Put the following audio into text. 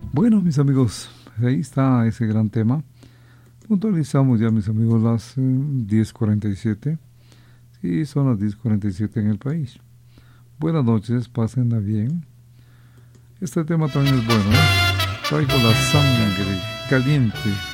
Bueno, mis amigos, ahí está ese gran tema. Puntualizamos ya, mis amigos, las 10:47. Sí, son las 10:47 en el país. Buenas noches, pásenla bien. Este tema también es bueno, ¿eh? Traigo la sangre caliente.